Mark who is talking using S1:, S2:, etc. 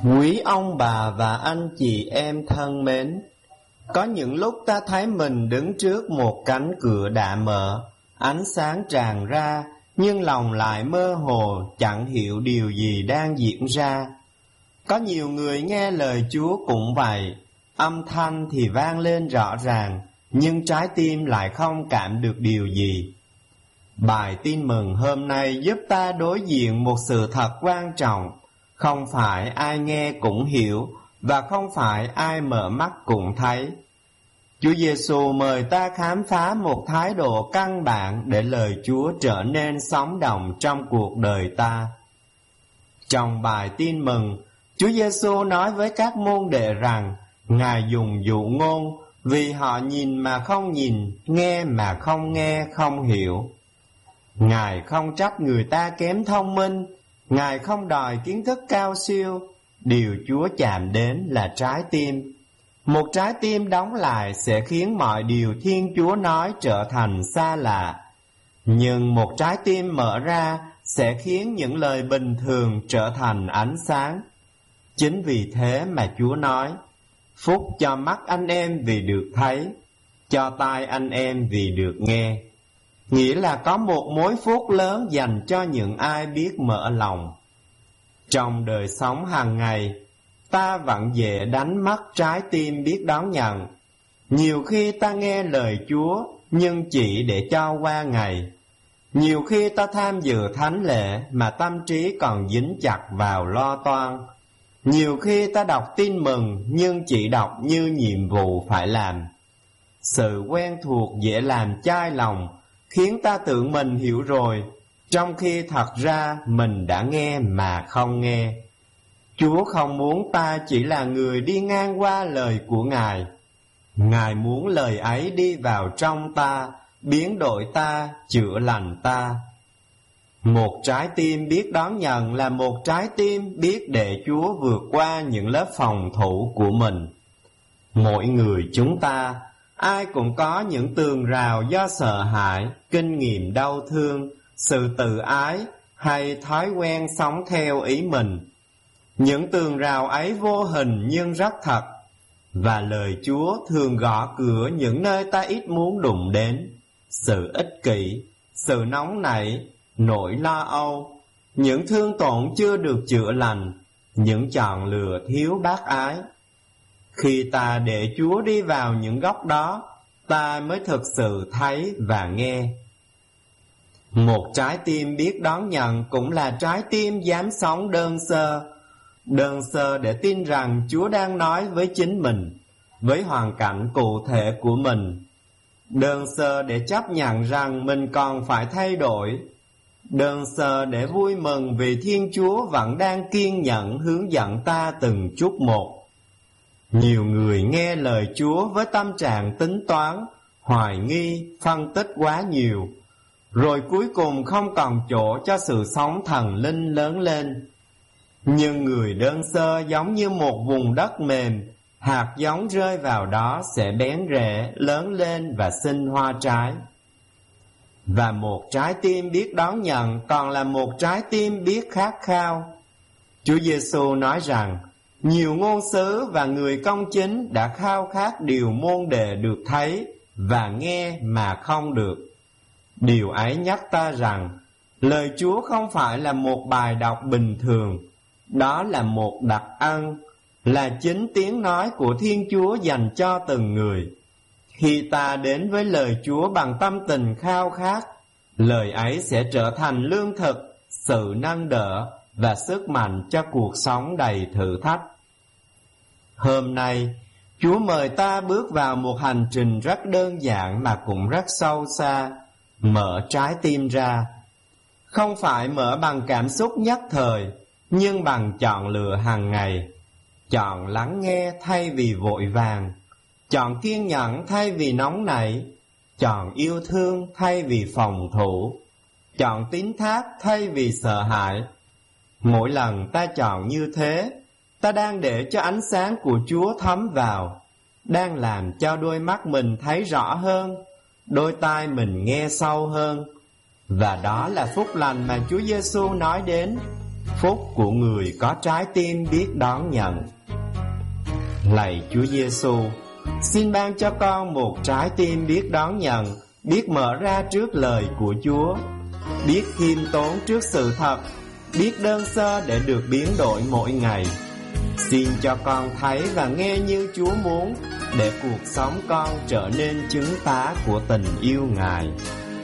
S1: Quý ông bà và anh chị em thân mến, có những lúc ta thấy mình đứng trước một cánh cửa đã mở, ánh sáng tràn ra, nhưng lòng lại mơ hồ, chẳng hiểu điều gì đang diễn ra. Có nhiều người nghe lời Chúa cũng vậy, âm thanh thì vang lên rõ ràng, nhưng trái tim lại không cảm được điều gì. Bài tin mừng hôm nay giúp ta đối diện một sự thật quan trọng. Không phải ai nghe cũng hiểu, và không phải ai mở mắt cũng thấy. Chúa Giêsu mời ta khám phá một thái độ căn bản để lời Chúa trở nên sống động trong cuộc đời ta. Trong bài tin mừng, Chúa Giêsu nói với các môn đệ rằng Ngài dùng dụ ngôn vì họ nhìn mà không nhìn, nghe mà không nghe, không hiểu. Ngài không trách người ta kém thông minh, Ngài không đòi kiến thức cao siêu. Điều Chúa chạm đến là trái tim. Một trái tim đóng lại sẽ khiến mọi điều Thiên Chúa nói trở thành xa lạ. Nhưng một trái tim mở ra sẽ khiến những lời bình thường trở thành ánh sáng. Chính vì thế mà Chúa nói, phúc cho mắt anh em vì được thấy, cho tai anh em vì được nghe. Nghĩa là có một mối phúc lớn dành cho những ai biết mở lòng. Trong đời sống hàng ngày, ta vẫn dễ đánh mất trái tim biết đón nhận. Nhiều khi ta nghe lời Chúa, nhưng chỉ để cho qua ngày. Nhiều khi ta tham dự thánh lễ mà tâm trí còn dính chặt vào lo toan. Nhiều khi ta đọc tin mừng, nhưng chỉ đọc như nhiệm vụ phải làm. Sự quen thuộc dễ làm chai lòng, khiến ta tưởng mình hiểu rồi, trong khi thật ra mình đã nghe mà không nghe. Chúa không muốn ta chỉ là người đi ngang qua lời của Ngài. Ngài muốn lời ấy đi vào trong ta, biến đổi ta, chữa lành ta. Một trái tim biết đón nhận là một trái tim biết để Chúa vượt qua những lớp phòng thủ của mình. Mỗi người chúng ta, ai cũng có những tường rào do sợ hãi, kinh nghiệm đau thương, sự tự ái hay thói quen sống theo ý mình. Những tường rào ấy vô hình nhưng rất thật, và lời Chúa thường gõ cửa những nơi ta ít muốn đụng đến. Sự ích kỷ, sự nóng nảy, nỗi lo âu, những thương tổn chưa được chữa lành, những chọn lựa thiếu bác ái. Khi ta để Chúa đi vào những góc đó, ta mới thực sự thấy và nghe. Một trái tim biết đón nhận cũng là trái tim dám sống đơn sơ. Đơn sơ để tin rằng Chúa đang nói với chính mình, với hoàn cảnh cụ thể của mình. Đơn sơ để chấp nhận rằng mình còn phải thay đổi. Đơn sơ để vui mừng vì Thiên Chúa vẫn đang kiên nhẫn hướng dẫn ta từng chút một. Nhiều người nghe lời Chúa với tâm trạng tính toán, hoài nghi, phân tích quá nhiều, rồi cuối cùng không còn chỗ cho sự sống thần linh lớn lên. Nhưng người đơn sơ giống như một vùng đất mềm, hạt giống rơi vào đó sẽ bén rễ, lớn lên và sinh hoa trái. Và một trái tim biết đón nhận còn là một trái tim biết khát khao. Chúa Giêsu nói rằng, nhiều ngôn sứ và người công chính đã khao khát điều môn đệ được thấy và nghe mà không được. Điều ấy nhắc ta rằng, lời Chúa không phải là một bài đọc bình thường, đó là một đặc ân, là chính tiếng nói của Thiên Chúa dành cho từng người. Khi ta đến với lời Chúa bằng tâm tình khao khát, lời ấy sẽ trở thành lương thực, sự nâng đỡ và sức mạnh cho cuộc sống đầy thử thách. Hôm nay, Chúa mời ta bước vào một hành trình rất đơn giản mà cũng rất sâu xa, mở trái tim ra. Không phải mở bằng cảm xúc nhất thời, nhưng bằng chọn lựa hàng ngày. Chọn lắng nghe thay vì vội vàng, chọn kiên nhẫn thay vì nóng nảy, chọn yêu thương thay vì phòng thủ, chọn tín thác thay vì sợ hãi. Mỗi lần ta chọn như thế, ta đang để cho ánh sáng của Chúa thấm vào, đang làm cho đôi mắt mình thấy rõ hơn, đôi tai mình nghe sâu hơn. Và đó là phúc lành mà Chúa Giêsu nói đến. phúc của người có trái tim biết đón nhận. Lạy Chúa Giêsu, xin ban cho con một trái tim biết đón nhận, biết mở ra trước lời của Chúa, biết khiêm tốn trước sự thật, biết đơn sơ để được biến đổi mỗi ngày. Xin cho con thấy và nghe như Chúa muốn, để cuộc sống con trở nên chứng tá của tình yêu Ngài.